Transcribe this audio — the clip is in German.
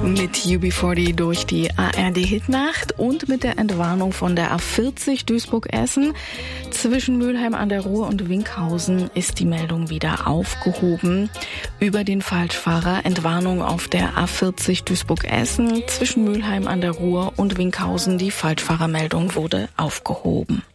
Mit UB40 durch die ARD-Hitnacht und mit der Entwarnung von der A40 Duisburg-Essen. Zwischen Mülheim an der Ruhr und Winkhausen ist die Meldung wieder aufgehoben. Über den Falschfahrer Entwarnung auf der A40 Duisburg-Essen. Zwischen Mülheim an der Ruhr und Winkhausen die Falschfahrermeldung wurde aufgehoben.